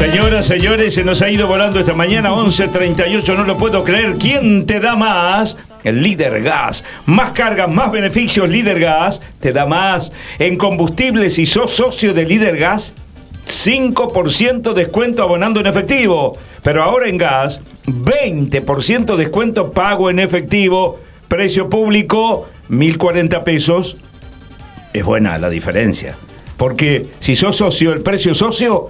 Señoras, señores, se nos ha ido volando esta mañana, 11:38, no lo puedo creer. ¿Quién te da más? El Líder Gas. Más cargas, más beneficios. Líder Gas te da más. En combustibles, si sos socio de Líder Gas, 5% descuento abonando en efectivo. Pero ahora en gas, 20% descuento pago en efectivo. Precio público, 1.040 pesos. Es buena la diferencia. Porque si sos socio, el precio socio,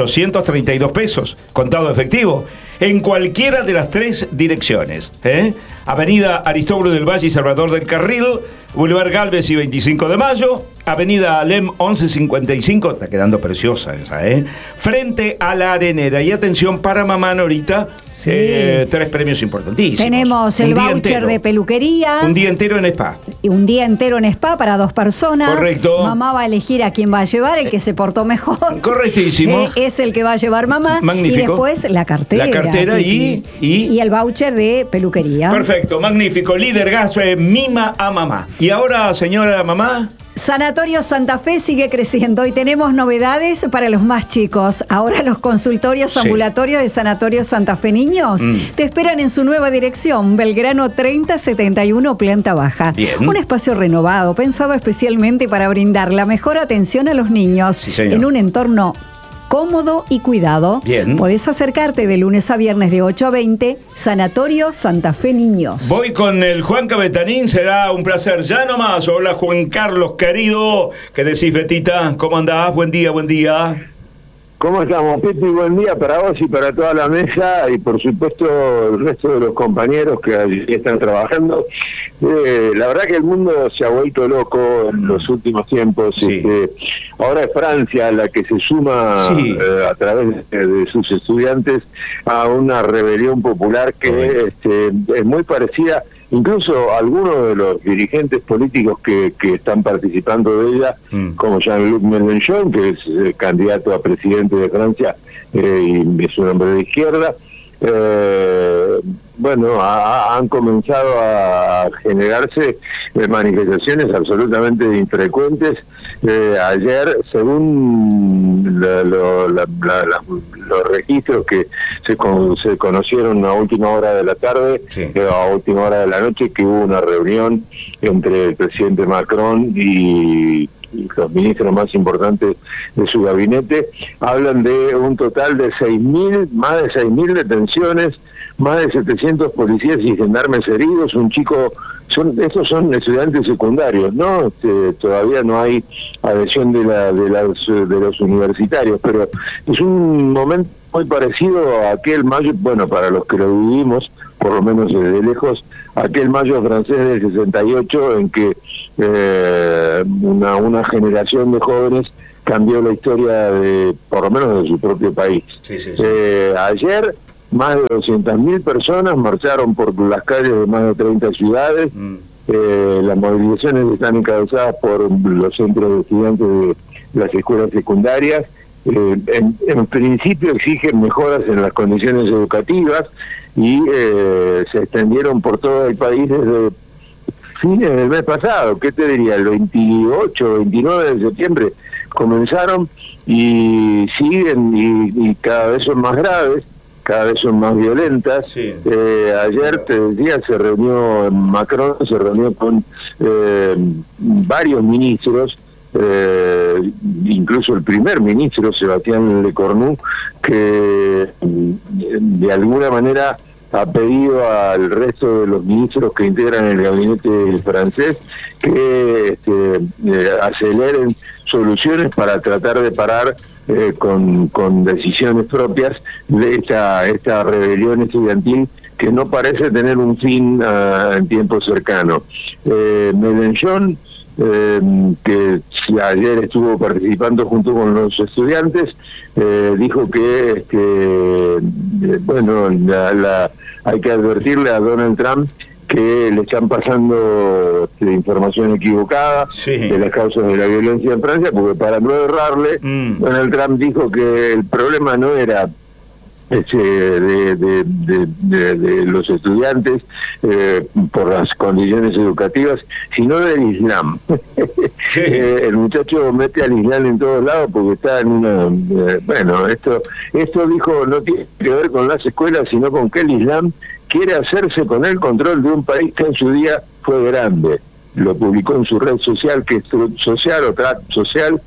832 pesos, contado efectivo, en cualquiera de las 3 direcciones. Avenida Aristóbulo del Valle y Salvador del Carril, Boulevard Galvez y 25 de Mayo, Avenida Alem 1155, está quedando preciosa esa, frente a la Arenera. Y atención para mamá Norita, sí. 3 premios importantísimos. Tenemos el voucher de peluquería. Un día entero en spa. Un día entero en spa para 2 personas. Correcto. Mamá va a elegir a quién va a llevar, el que se portó mejor. Correctísimo. Es el que va a llevar mamá. Magnífico. Y después la cartera. La cartera y el voucher de peluquería. Perfecto, magnífico. Líder Gas, mima a mamá. Y ahora, señora mamá. Sanatorio Santa Fe sigue creciendo y tenemos novedades para los más chicos. Ahora los consultorios ambulatorios de Sanatorio Santa Fe Niños te esperan en su nueva dirección, Belgrano 3071, planta baja. Bien. Un espacio renovado, pensado especialmente para brindar la mejor atención a los niños en un entorno cómodo y cuidado. Bien. Podés acercarte de lunes a viernes de 8 a 20, Sanatorio Santa Fe Niños. Voy con el Juan Cabetanín, será un placer. Ya nomás. Hola, Juan Carlos, querido. ¿Qué decís, Betita? ¿Cómo andás? Buen día, buen día. ¿Cómo estamos, Pipi? Buen día para vos y para toda la mesa y por supuesto el resto de los compañeros que allí están trabajando. La verdad que el mundo se ha vuelto loco en los últimos tiempos. Sí. Ahora es Francia la que se suma a través de sus estudiantes a una rebelión popular que es muy parecida. Incluso algunos de los dirigentes políticos que están participando de ella, como Jean-Luc Mélenchon, que es candidato a presidente de Francia y es un hombre de izquierda, han comenzado a generarse manifestaciones absolutamente infrecuentes. Ayer, según los registros que se conocieron a última hora de la tarde, a última hora de la noche, que hubo una reunión entre el presidente Macron y los ministros más importantes de su gabinete, hablan de un total de más de 6.000 detenciones, más de 700 policías y gendarmes heridos, estos son estudiantes secundarios, ¿no? Todavía no hay adhesión de los universitarios, pero es un momento muy parecido a aquel mayo, para los que lo vivimos, por lo menos desde lejos, aquel mayo francés del 68, en que una generación de jóvenes cambió la historia por lo menos de su propio país. Ayer más de 200.000 personas marcharon por las calles de más de 30 ciudades. Las movilizaciones están encabezadas por los centros de estudiantes de las escuelas secundarias. En principio exigen mejoras en las condiciones educativas y se extendieron por todo el país desde fines del mes pasado. ¿Qué te diría? El 28, 29 de septiembre comenzaron y siguen y cada vez son más graves, cada vez son más violentas. Ayer, te decía, Macron se reunió con varios ministros, incluso el primer ministro, Sébastien Lecornu, que de alguna manera ha pedido al resto de los ministros que integran el gabinete francés que aceleren soluciones para tratar de parar con decisiones propias de esta rebelión estudiantil que no parece tener un fin en tiempo cercano. Mélenchon, que ayer estuvo participando junto con los estudiantes, dijo que hay que advertirle a Donald Trump que le están pasando información equivocada de las causas de la violencia en Francia, porque para no errarle, Donald Trump dijo que el problema no era de los estudiantes por las condiciones educativas, sino del Islam. El muchacho mete al Islam en todos lados porque está en una... bueno, esto dijo, no tiene que ver con las escuelas, sino con que el Islam quiere hacerse con el control de un país que en su día fue grande. Lo publicó en su red social, que es social o Track Social,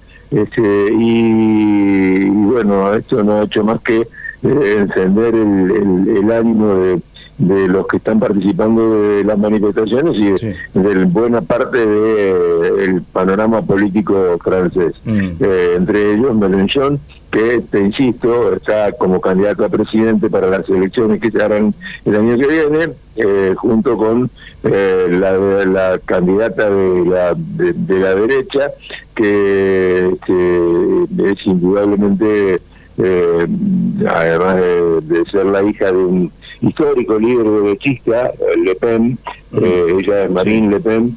y bueno, esto no ha hecho más que encender el ánimo de los que están participando de las manifestaciones y de buena parte del panorama político francés. Entre ellos Mélenchon, que, te insisto, está como candidato a presidente para las elecciones que se harán el año que viene, junto con la candidata de la derecha, que es indudablemente, además de ser la hija de un histórico líder derechista, Le Pen, ella es Marine Le Pen,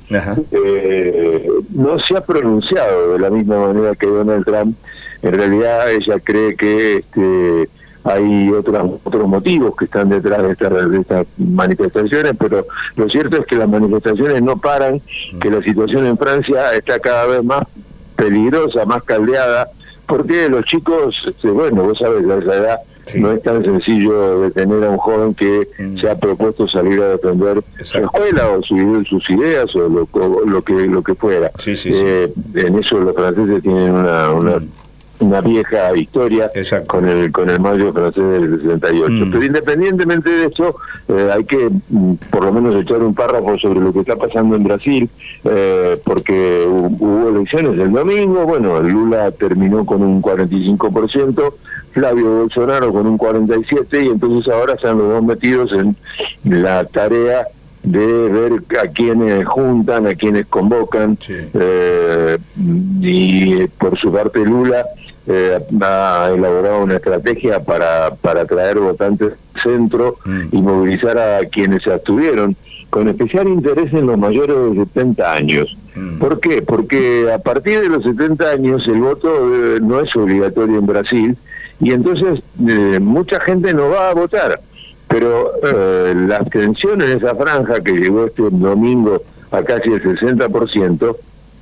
no se ha pronunciado de la misma manera que Donald Trump. En realidad ella cree que hay otros motivos que están detrás de estas manifestaciones, pero lo cierto es que las manifestaciones no paran, que la situación en Francia está cada vez más peligrosa, más caldeada, porque los chicos, bueno, vos sabés, a esa edad no es tan sencillo detener a un joven que se ha propuesto salir a defender su escuela o sus ideas o lo que fuera. En eso los franceses tienen una vieja historia con el mayo francés del 68. Pero independientemente de eso, hay que por lo menos echar un párrafo sobre lo que está pasando en Brasil, porque hubo elecciones el domingo. Bueno, Lula terminó con un 45%, Flavio Bolsonaro con un 47%, y entonces ahora están los dos metidos en la tarea de ver a quienes juntan, a quienes convocan, y por su parte Lula ha elaborado una estrategia para atraer votantes centro y movilizar a quienes se abstuvieron, con especial interés en los mayores de 70 años. ¿Por qué? Porque a partir de los 70 años el voto no es obligatorio en Brasil, y entonces mucha gente no va a votar. Pero la abstención en esa franja, que llegó este domingo a casi el 60%,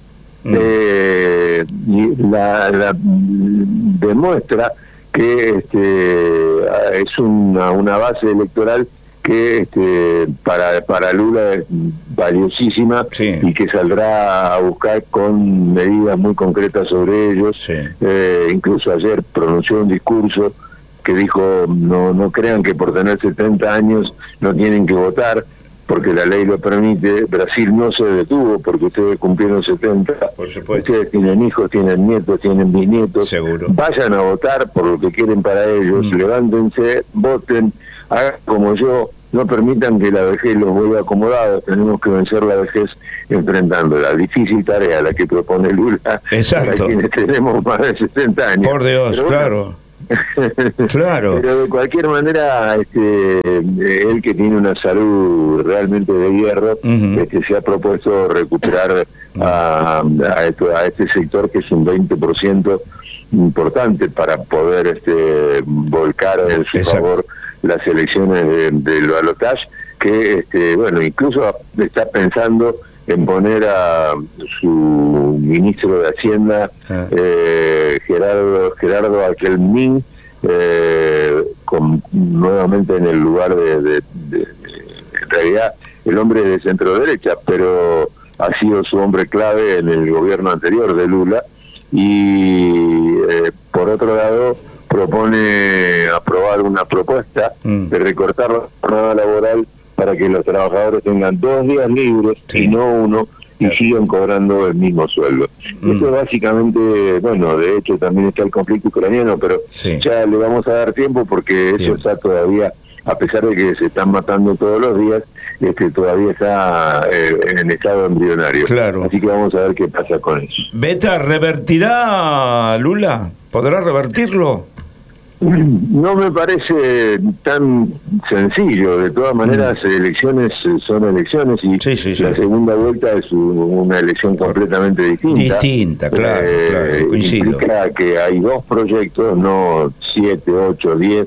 demuestra que es una base electoral que para Lula es valiosísima, y que saldrá a buscar con medidas muy concretas sobre ellos. Incluso ayer pronunció un discurso que dijo: no crean que por tener 70 años no tienen que votar, porque la ley lo permite. Brasil no se detuvo porque ustedes cumplieron 70. Por supuesto. Ustedes tienen hijos, tienen nietos, tienen bisnietos. Seguro. Vayan a votar por lo que quieren para ellos. Levántense, voten, hagan como yo. No permitan que la vejez los vuelva acomodados. Tenemos que vencer la vejez enfrentándola. Difícil tarea la que propone Lula. Exacto. Para quienes tenemos más de 60 años. Por Dios, pero claro. Claro. Pero de cualquier manera, él, que tiene una salud realmente de hierro, se ha propuesto recuperar a este sector, que es un 20% importante, para poder volcar en su favor las elecciones del balotaje, que bueno, incluso está pensando en poner a su ministro de Hacienda, Gerardo Aquelmín, nuevamente en el lugar en realidad el hombre de centro derecha, pero ha sido su hombre clave en el gobierno anterior de Lula. Y por otro lado propone aprobar una propuesta de recortar la jornada laboral para que los trabajadores tengan 2 días libres y no uno, y sigan cobrando el mismo sueldo. Eso es básicamente, bueno, de hecho también está el conflicto ucraniano, pero ya le vamos a dar tiempo, porque eso está todavía, a pesar de que se están matando todos los días, todavía está en estado embrionario. Claro. Así que vamos a ver qué pasa con eso. ¿Beta revertirá Lula? ¿Podrá revertirlo? No me parece tan sencillo. De todas maneras, elecciones son elecciones, y la segunda vuelta es una elección completamente distinta. Claro, coincido. Implica que hay 2 proyectos, no 7, 8, 10,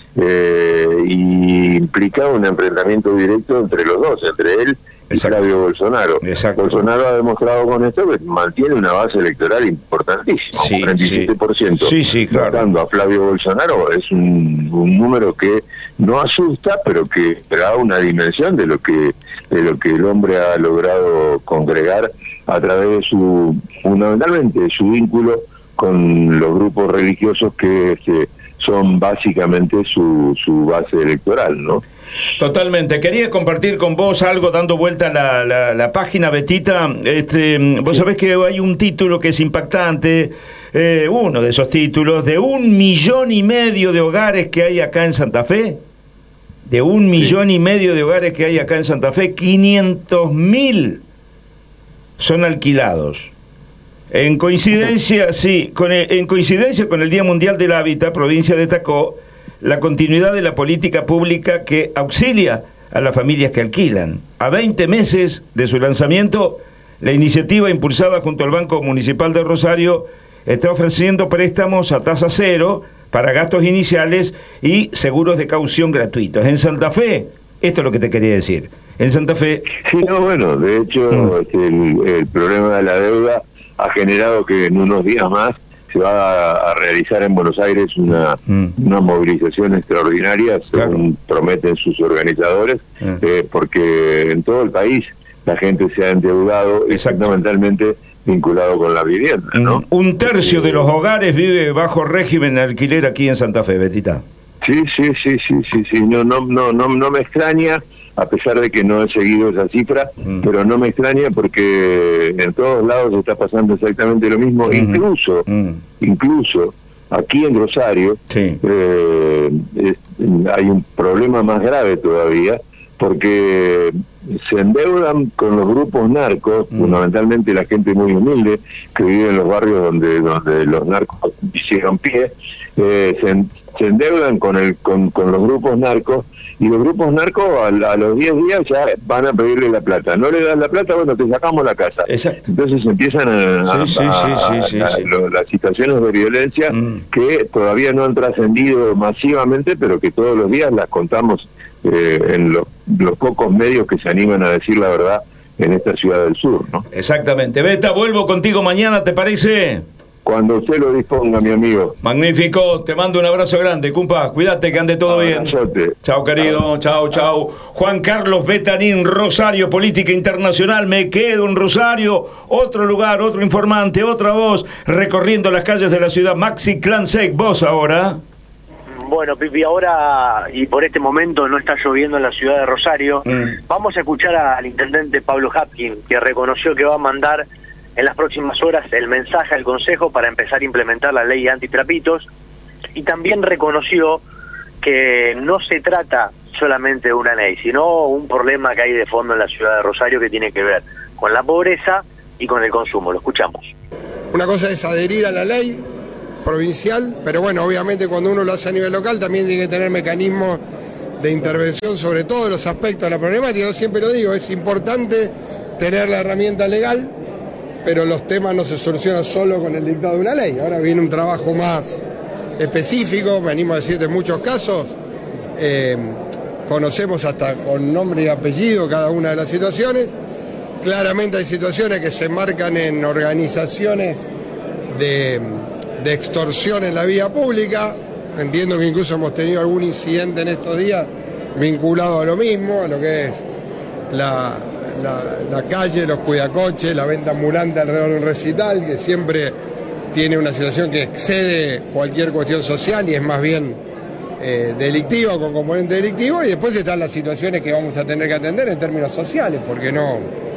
y implicaba un enfrentamiento directo entre los dos, entre él y Flavio Bolsonaro. Exacto. Bolsonaro ha demostrado con esto que mantiene una base electoral importantísima, sí, 37%. Sí, claro. Votando a Flavio Bolsonaro es un número que no asusta, pero que da una dimensión de lo que el hombre ha logrado congregar a través de fundamentalmente de su vínculo con los grupos religiosos que son básicamente su base electoral, ¿no? Totalmente. Quería compartir con vos algo dando vuelta a la página, Betita. Vos sabés que hay un título que es impactante, uno de esos títulos, de 1,5 millones de hogares que hay acá en Santa Fe. De 1,5 millones de hogares que hay acá en Santa Fe, 500.000 son alquilados. En coincidencia con el Día Mundial del Hábitat, provincia destacó la continuidad de la política pública que auxilia a las familias que alquilan. A 20 meses de su lanzamiento, la iniciativa impulsada junto al Banco Municipal de Rosario está ofreciendo préstamos a tasa cero para gastos iniciales y seguros de caución gratuitos. En Santa Fe, esto es lo que te quería decir. En Santa Fe... Sí, no, bueno, de hecho, el problema de la deuda ha generado que en unos días más se va a realizar en Buenos Aires una movilización extraordinaria, según prometen sus organizadores, porque en todo el país la gente se ha endeudado y fundamentalmente vinculado con la vivienda, ¿no? 1/3 de los hogares vive bajo régimen de alquiler aquí en Santa Fe, Betita. Sí, no me extraña, a pesar de que no he seguido esa cifra, pero no me extraña porque en todos lados está pasando exactamente lo mismo, incluso aquí en Rosario hay un problema más grave todavía, porque se endeudan con los grupos narcos, fundamentalmente la gente muy humilde que vive en los barrios donde los narcos hicieron pie, se endeudan con los grupos narcos, y los grupos narcos a los 10 días ya van a pedirle la plata. No le das la plata, bueno, te sacamos la casa. Exacto. Entonces empiezan las situaciones de violencia que todavía no han trascendido masivamente, pero que todos los días las contamos en los pocos medios que se animan a decir la verdad en esta ciudad del sur, ¿no? Exactamente. Beta, vuelvo contigo mañana, ¿te parece? Cuando usted lo disponga, mi amigo. Magnífico, te mando un abrazo grande, compa, cuídate, que ande todo bien. Chao, querido, chao. Juan Carlos Betanín, Rosario, Política Internacional. Me quedo en Rosario, otro lugar, otro informante, otra voz, recorriendo las calles de la ciudad. Maxi Clansec, vos ahora. Bueno, Pipi, ahora y por este momento no está lloviendo en la ciudad de Rosario. Vamos a escuchar al intendente Pablo Hapkin, que reconoció que va a mandar en las próximas horas el mensaje al Consejo para empezar a implementar la ley antitrapitos, y también reconoció que no se trata solamente de una ley, sino un problema que hay de fondo en la ciudad de Rosario que tiene que ver con la pobreza y con el consumo. Lo escuchamos. Una cosa es adherir a la ley provincial, pero bueno, obviamente cuando uno lo hace a nivel local también tiene que tener mecanismos de intervención sobre todos los aspectos de la problemática. Yo siempre lo digo, es importante tener la herramienta legal, pero los temas no se solucionan solo con el dictado de una ley. Ahora viene un trabajo más específico, me animo a decirte, en muchos casos conocemos hasta con nombre y apellido cada una de las situaciones. Claramente hay situaciones que se marcan en organizaciones de extorsión en la vía pública. Entiendo que incluso hemos tenido algún incidente en estos días vinculado a lo mismo, a lo que es la calle, los cuidacoches, la venta ambulante alrededor de un recital, que siempre tiene una situación que excede cualquier cuestión social y es más bien delictiva o con componente delictivo. Y después están las situaciones que vamos a tener que atender en términos sociales, porque no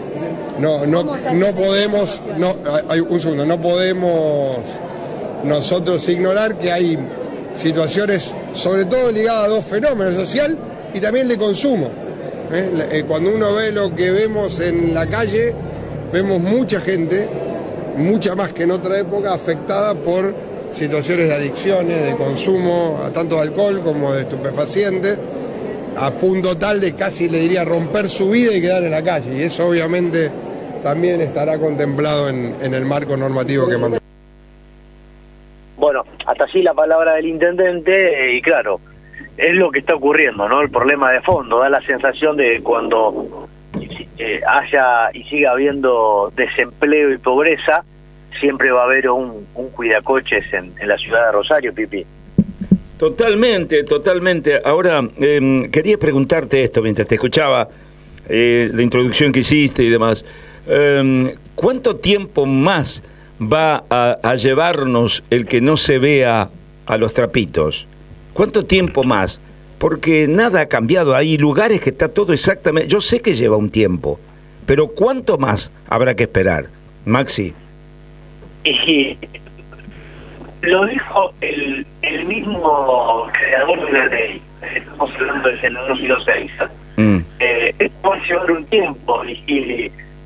podemos, no podemos nosotros ignorar que hay situaciones sobre todo ligadas a dos fenómenos, social y también de consumo. Cuando uno ve lo que vemos en la calle, vemos mucha gente, mucha más que en otra época, afectada por situaciones de adicciones, de consumo, tanto de alcohol como de estupefacientes, a punto tal de casi, le diría, romper su vida y quedar en la calle. Y eso obviamente también estará contemplado en el marco normativo que manda. Bueno, hasta allí la palabra del intendente, y claro, es lo que está ocurriendo, ¿no? El problema de fondo, da la sensación de cuando haya y siga habiendo desempleo y pobreza, siempre va a haber un cuidacoches en la ciudad de Rosario, Pipi. Totalmente. Ahora, quería preguntarte esto mientras te escuchaba, la introducción que hiciste y demás. ¿Cuánto tiempo más va a llevarnos el que no se vea a los trapitos? ¿Cuánto tiempo más? Porque nada ha cambiado. Hay lugares que está todo exactamente... Yo sé que lleva un tiempo, pero ¿cuánto más habrá que esperar, Maxi? Y lo dijo el mismo creador de la ley. Estamos hablando del senador 06. Esto va a llevar un tiempo y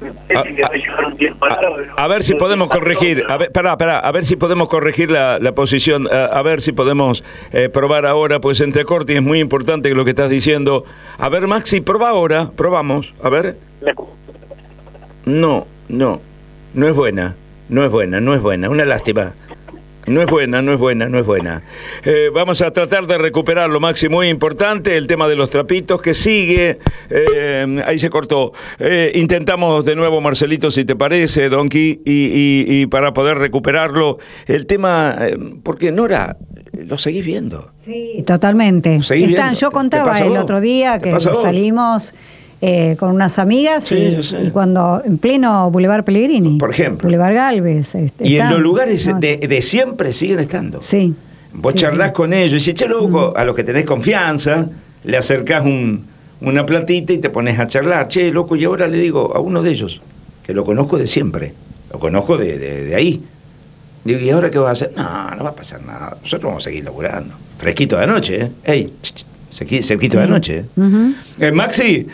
a ver si podemos corregir, a ver si podemos corregir la posición, a ver si podemos probar ahora, pues entre cortes es muy importante lo que estás diciendo. A ver, Maxi, probamos, a ver. No es buena, una lástima. No es buena. Vamos a tratar de recuperarlo, Maxi, muy importante, el tema de los trapitos que sigue, ahí se cortó. Intentamos de nuevo, Marcelito, si te parece, Donkey, y para poder recuperarlo, el tema, porque Nora, lo seguís viendo. Sí, totalmente. Yo contaba el otro día que salimos... con unas amigas y cuando en pleno Boulevard Pellegrini, por ejemplo, Boulevard Galvez, y en los lugares de siempre siguen estando. Sí. Vos charlás con ellos y decís, che, loco, a los que tenés confianza, le acercás una platita y te pones a charlar. Che, loco, y ahora le digo a uno de ellos, que lo conozco de siempre, lo conozco de ahí. Digo, ¿y ahora qué vas a hacer? No va a pasar nada. Nosotros vamos a seguir laburando. Fresquito de anoche, ¿eh? ¡Ey! Cerquito de la noche. Uh-huh. Maxi,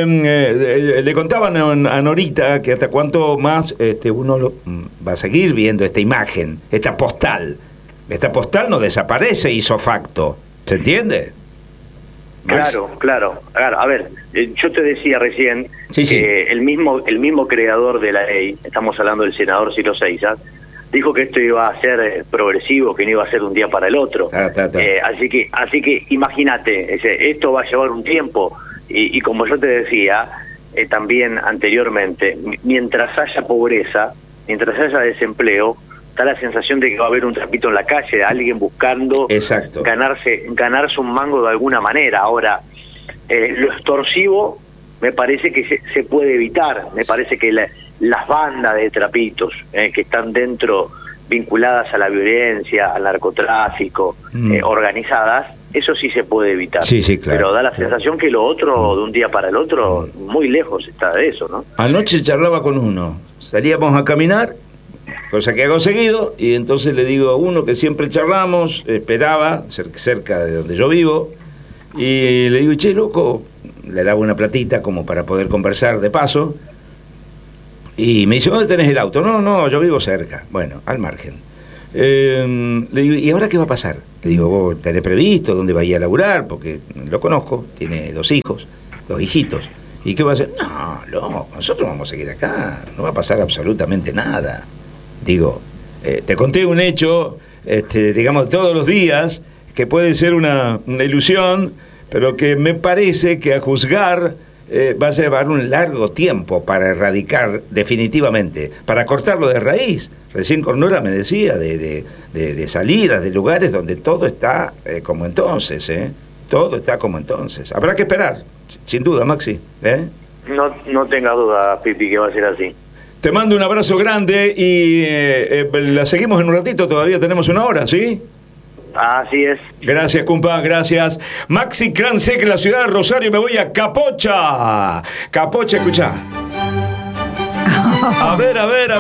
le contaban a Norita que hasta cuánto más uno va a seguir viendo esta imagen, esta postal. Esta postal no desaparece ipso facto. ¿Se entiende? Claro. A ver, yo te decía recién que el mismo creador de la ley, estamos hablando del senador Ciro Seixas, dijo que esto iba a ser progresivo, que no iba a ser de un día para el otro. Así que imagínate, esto va a llevar un tiempo. Y como yo te decía también anteriormente, mientras haya pobreza, mientras haya desempleo, da la sensación de que va a haber un trapito en la calle, de alguien buscando ganarse un mango de alguna manera. Ahora, lo extorsivo me parece que se puede evitar. Me parece que las bandas de trapitos que están dentro, vinculadas a la violencia, al narcotráfico, organizadas, eso sí se puede evitar. Sí, claro. Pero da la sensación que lo otro, de un día para el otro, muy lejos está de eso, ¿no? Anoche charlaba con uno, salíamos a caminar, cosa que hago seguido, y entonces le digo a uno que siempre charlamos, esperaba, cerca de donde yo vivo, y le digo, che, loco, le daba una platita como para poder conversar de paso, y me dice, ¿dónde tenés el auto? No, yo vivo cerca. Bueno, al margen. Le digo, ¿y ahora qué va a pasar? Le digo, ¿vos tenés previsto dónde va a ir a laburar? Porque lo conozco, tiene 2 hijos, 2 hijitos. ¿Y qué va a hacer? No, nosotros vamos a seguir acá, no va a pasar absolutamente nada. Digo, te conté un hecho, digamos, todos los días, que puede ser una ilusión, pero que me parece que a juzgar va a llevar un largo tiempo para erradicar definitivamente, para cortarlo de raíz. Recién con Nora me decía de salidas, de lugares donde todo está como entonces, todo está como entonces. Habrá que esperar, sin duda, Maxi. No tengas duda, Pipi, que va a ser así. Te mando un abrazo grande y la seguimos en un ratito, todavía tenemos 1 hora, ¿sí? Así es. Gracias, compa, gracias. Maxi Kransek, la ciudad de Rosario, me voy a Capocha. Capocha, escuchá. A ver.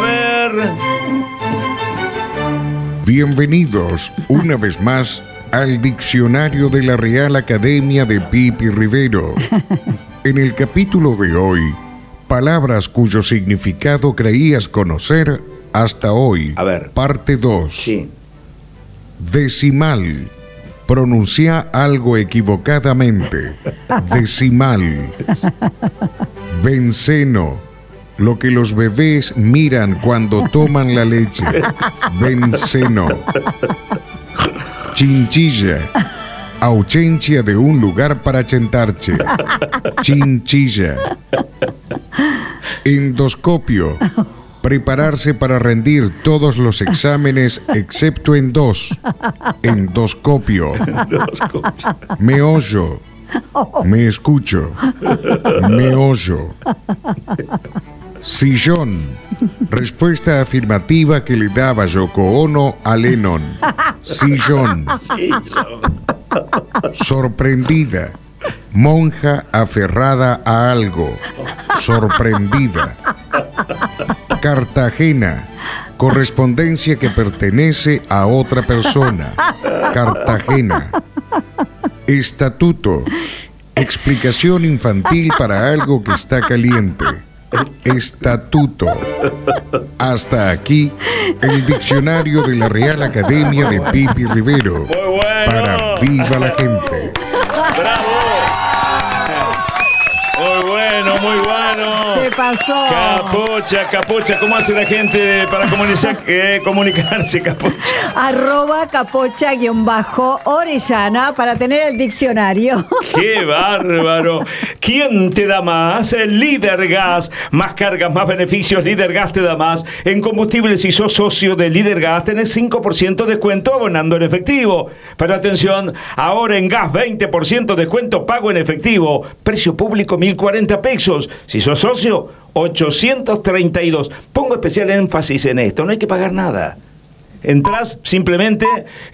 Bienvenidos una vez más al diccionario de la Real Academia de Pipi Rivero. En el capítulo de hoy, palabras cuyo significado creías conocer hasta hoy. A ver. Parte 2. Sí. Decimal. Pronuncia algo equivocadamente. Decimal. Benceno. Lo que los bebés miran cuando toman la leche. Benceno. Chinchilla. Ausencia de un lugar para sentarse. Chinchilla. Endoscopio. Prepararse para rendir todos los exámenes excepto en dos. Endoscopio. Meollo. Me escucho. Meollo. Sillón. Respuesta afirmativa que le daba Yoko Ono a Lennon. Sillón. Sorprendida. Monja aferrada a algo. Sorprendida. Cartagena. Correspondencia que pertenece a otra persona. Cartagena. Estatuto. Explicación infantil para algo que está caliente. Estatuto. Hasta aquí el diccionario de la Real Academia de Pipi Rivero. Muy bueno. Para Viva la Gente. ¡Bravo! Muy bueno, muy bueno. Se pasó. Capocha, ¿cómo hace la gente para comunicarse, Capocha? @Capocha_Orellana para tener el diccionario. ¡Qué bárbaro! ¿Quién te da más? El Líder Gas. Más cargas, más beneficios. Líder Gas te da más. En combustible, si sos socio de Líder Gas, tenés 5% de descuento abonando en efectivo. Pero atención, ahora en gas 20% descuento pago en efectivo. Precio público 1.040 pesos. Si sos socio, 832. Pongo especial énfasis en esto. No hay que pagar nada. Entrás simplemente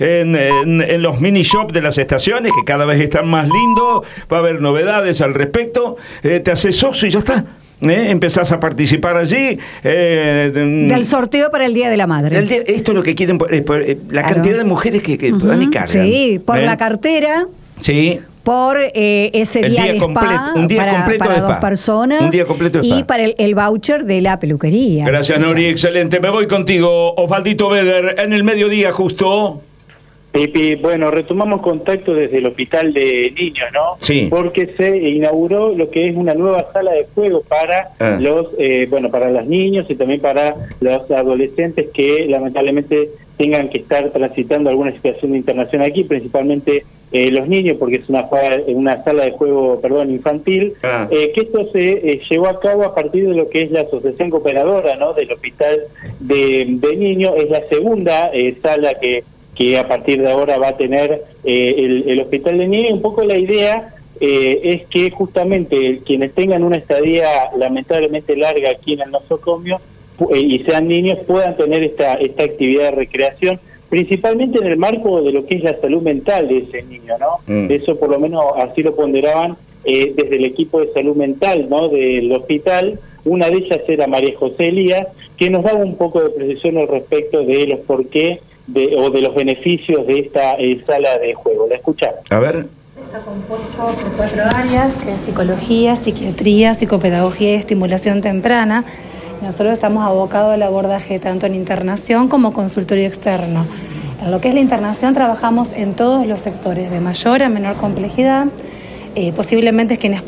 en los mini shop de las estaciones, que cada vez están más lindos, va a haber novedades al respecto, te haces socio y ya está. Empezás a participar allí. Del sorteo para el Día de la Madre. Esto es lo que quieren, la cantidad de mujeres que van y cargan. Sí, por la cartera. Sí. Por ese día de spa, un día completo para de dos spa. personas. Un día completo de spa. Y para el voucher de la peluquería. Gracias, Nori, excelente. Me voy contigo, Osvaldito Beder, en el mediodía justo. Pipi, bueno, retomamos contacto desde el Hospital de Niños, ¿no? Sí. Porque se inauguró lo que es una nueva sala de juego para para los niños y también para los adolescentes que lamentablemente tengan que estar transitando alguna situación de internación aquí, principalmente los niños, porque es una sala de juego, infantil, que esto se llevó a cabo a partir de lo que es la Asociación Cooperadora, ¿no?, del Hospital de Niños. Es la segunda sala que a partir de ahora va a tener el Hospital de Niños. Un poco la idea es que justamente quienes tengan una estadía lamentablemente larga aquí en el nosocomio y sean niños puedan tener esta actividad de recreación, principalmente en el marco de lo que es la salud mental de ese niño, ¿no? Eso por lo menos así lo ponderaban desde el equipo de salud mental, ¿no?, del hospital. Una de ellas era María José Elías, que nos daba un poco de precisión al respecto de los porqué o de los beneficios de esta sala de juego. ¿La escuchamos? A ver. Está compuesto por 4 áreas, que es psicología, psiquiatría, psicopedagogía y estimulación temprana. Nosotros estamos abocados al abordaje tanto en internación como consultorio externo. En lo que es la internación trabajamos en todos los sectores, de mayor a menor complejidad. Posiblemente es quienes